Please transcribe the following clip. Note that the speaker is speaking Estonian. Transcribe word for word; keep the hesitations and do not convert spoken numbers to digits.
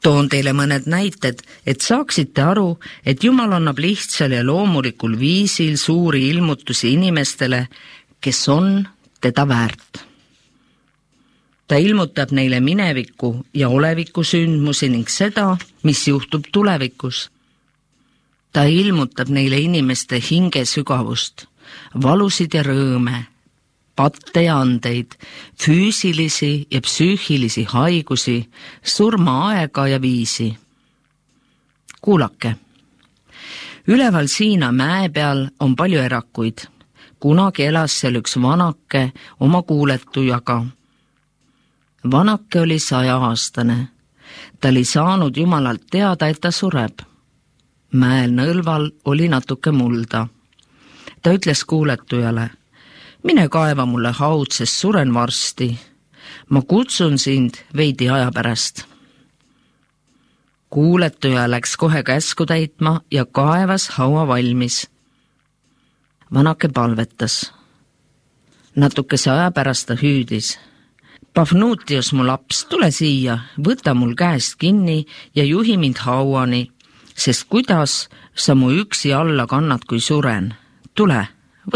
Toon teile mõned näited, et saaksite aru, et Jumal annab lihtsal ja loomulikul viisil suuri ilmutusi inimestele, kes on teda väärt. Ta ilmutab neile mineviku ja oleviku sündmusi ning seda, mis juhtub tulevikus. Ta ilmutab neile inimeste hinge sügavust, valusid ja rõõme, patte ja andeid, füüsilisi ja psüühilisi haigusi, surmaaega ja viisi. Kuulake. Üleval Siina mäe peal on palju erakuid. Kunagi elas seal üks vanake oma kuuletujaga. Vanake oli sajaaastane. Ta oli saanud Jumalalt teada, et ta sureb. Mäel nõlval oli natuke mulda. Ta ütles kuuletujale: mine kaeva mulle haud, sest suren varsti. Ma kutsun sind veidi aja pärast. Kuuletuja läks kohe käsku täitma ja kaevas haua valmis. Vanake palvetas. Natukese aja pärast ta hüüdis: Pafnutius, mu laps, tule siia, võta mul käest kinni ja juhi mind hauani, sest kuidas sa mu üksi alla kannad, kui suren? Tule!